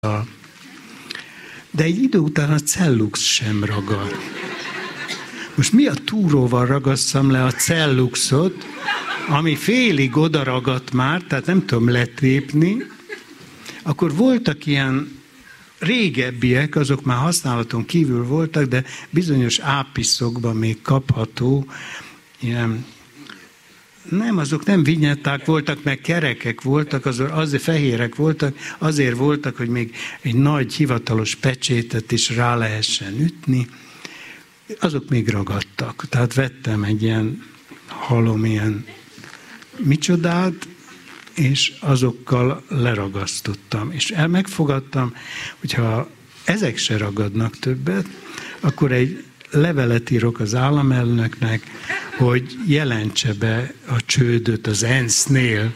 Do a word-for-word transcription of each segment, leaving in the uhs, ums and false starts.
De egy idő után a cellux sem ragad. Most mi a túróval ragasszam le a celluxot, ami félig oda ragadt már, tehát nem tudom letépni. Akkor voltak ilyen régebbiek, azok már használaton kívül voltak, de bizonyos ápiszokban még kapható ilyen, nem, azok nem vinyetták voltak, meg kerekek voltak, azok azért fehérek voltak, azért voltak, hogy még egy nagy hivatalos pecsétet is rá lehessen ütni. Azok még ragadtak. Tehát vettem egy ilyen halom, ilyen micsodát, és azokkal leragasztottam. És el megfogadtam, hogyha ezek se ragadnak többet, akkor egy levelet írok az államelnöknek, hogy jelentse be a csődöt az ENSZ-nél.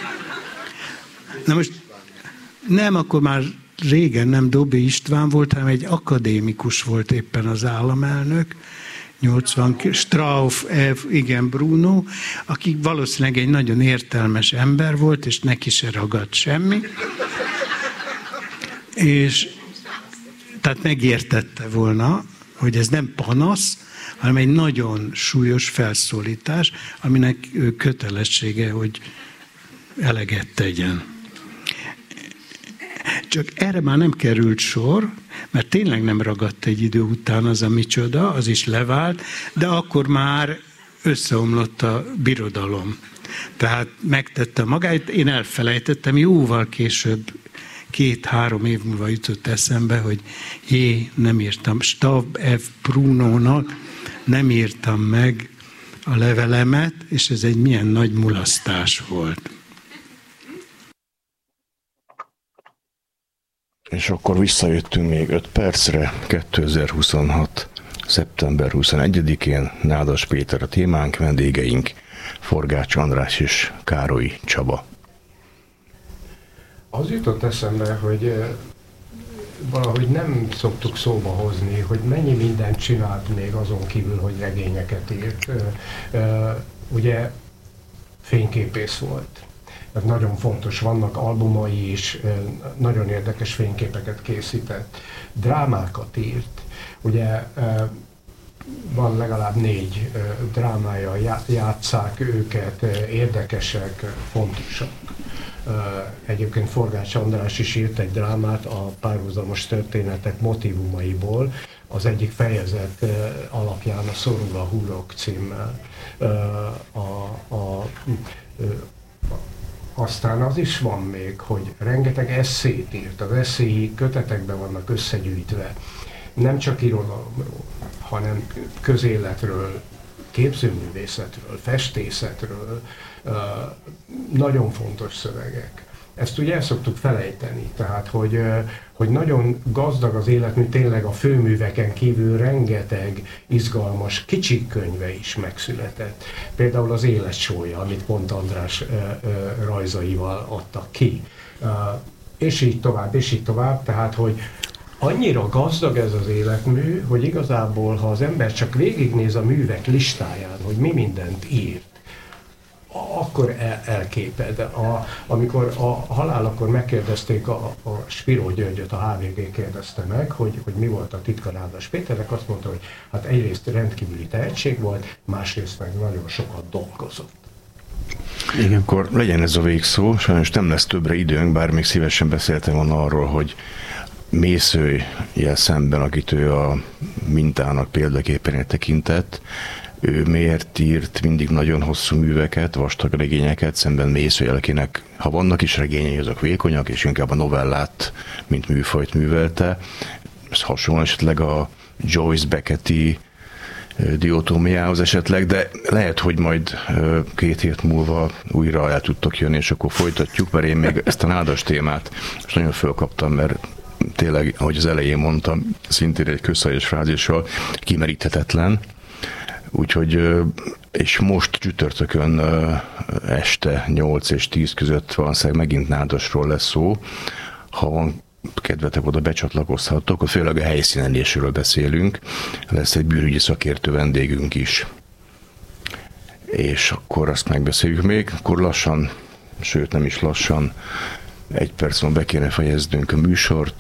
Na most nem, akkor már régen nem Dobby István volt, hanem egy akadémikus volt éppen az államelnök, nyolcvan, Strauff, F, igen, Bruno, aki valószínűleg egy nagyon értelmes ember volt, és neki se ragadt semmi. És tehát megértette volna, hogy ez nem panasz, hanem egy nagyon súlyos felszólítás, aminek kötelessége, hogy eleget tegyen. Csak erre már nem került sor, mert tényleg nem ragadt egy idő után az a micsoda, az is levált, de akkor már összeomlott a birodalom. Tehát megtette magáit, én elfelejtettem, jóval később, két-három év múlva jutott eszembe, hogy jé, nem írtam, Stab F. Brunónak nem írtam meg a levelemet, és ez egy milyen nagy mulasztás volt. És akkor visszajöttünk még öt percre, kétezer-huszonhat. szeptember huszonegyedikén, Nádas Péter a témánk, vendégeink Forgács András és Károly Csaba. Az jutott eszembe, hogy valahogy nem szoktuk szóba hozni, hogy mennyi mindent csinált még azon kívül, hogy regényeket írt. Ugye fényképész volt. Ez nagyon fontos, vannak albumai is, nagyon érdekes fényképeket készített. Drámákat írt. Ugye van legalább négy drámája, játsszák őket, érdekesek, fontosak. Egyébként Forgács András is írt egy drámát a párhuzamos történetek motívumaiból, az egyik fejezet alapján a Szorul a hurok címmel. A, a, a, aztán az is van még, hogy rengeteg esszét írt, az esszéi kötetekben vannak összegyűjtve, nem csak irodalomról, hanem közéletről, képzőművészetről, festészetről, nagyon fontos szövegek. Ezt ugye el szoktuk felejteni, tehát hogy, hogy nagyon gazdag az életmű, tényleg a főműveken kívül rengeteg izgalmas kicsi könyve is megszületett. Például az Élet sója, amit pont András rajzaival adtak ki. És így tovább, és így tovább, tehát hogy annyira gazdag ez az életmű, hogy igazából, ha az ember csak végignéz a művek listáján, hogy mi mindent írt, akkor el, elképed. A, amikor a halálakor megkérdezték a, a Spiró Györgyöt, a há vé gé kérdezte meg, hogy, hogy mi volt a titka Nádas Péternek, azt mondta, hogy hát egyrészt rendkívüli tehetség volt, másrészt meg nagyon sokat dolgozott. Igen, akkor legyen ez a végszó, sajnos nem lesz többre időnk, bár még szívesen beszéltem volna arról, hogy Mészőlyel szemben, akit ő a mintának példaképpen tekintett, ő miért írt mindig nagyon hosszú műveket, vastag regényeket, szemben Mészőlyel, akinek, ha vannak is regényei, azok vékonyak, és inkább a novellát, mint műfajt művelte. Ez hasonló esetleg a Joyce Beckett-i diotómiához esetleg, de lehet, hogy majd két hét múlva újra el tudtok jönni, és akkor folytatjuk, mert én még ezt a Nádas témát most nagyon fölkaptam, mert tényleg, ahogy az elején mondtam, szintén egy közhelyes frázissal kimeríthetetlen. Úgyhogy, és most csütörtökön este nyolc és tíz között valószínűleg megint Nádasról lesz szó. Ha van kedvetek, oda becsatlakozhatok, akkor főleg a helyszínelésről beszélünk. Lesz egy bűrügyi szakértő vendégünk is. És akkor azt megbeszéljük még, akkor lassan, sőt nem is lassan, egy perc múlva be kéne fejeznünk a műsort.